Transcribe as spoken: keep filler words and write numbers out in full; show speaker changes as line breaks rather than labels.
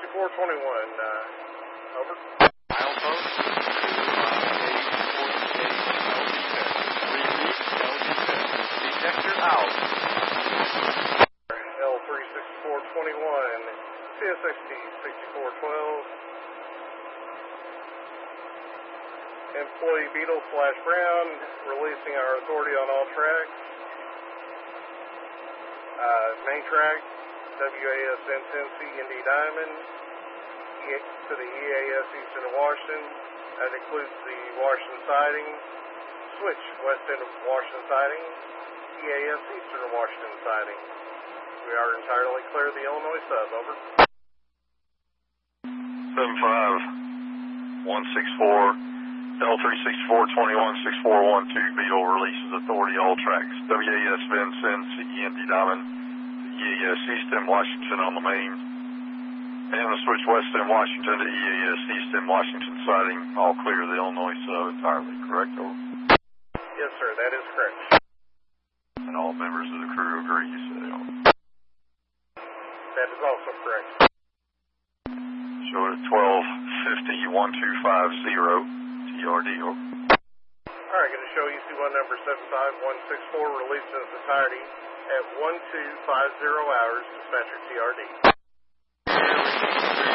sixty-four twenty-one, uh, over.
Milepost, detector out.
L three sixty-four twenty-one, C S X T sixty-four twelve. Employee Beetle slash Brown, releasing our authority on all tracks. Uh, main track, W A S N ten C Indy Diamond, e to the E A S Eastern of Washington. That includes the Washington siding. Switch, west end of Washington siding, E A S Eastern of Washington siding. We are entirely clear of the Illinois sub, over.
seven five one six four, L three sixty-four twenty-one, six four one two, Beetle releases authority all tracks. W A S Vincennes, C E N D Diamond, E A S East End Washington on the main. And the switch west end Washington to E A S East End Washington siding, all clear of the Illinois sub entirely, correct? Over.
Yes, sir, that is correct.
And all members of the crew agree, you say, over.
That is also correct.
Show it at twelve fifty, one two five zero, T R D, over.
All right, going to show E C one number seven five one six four, released in its entirety at one two five zero hours, dispatcher T R D.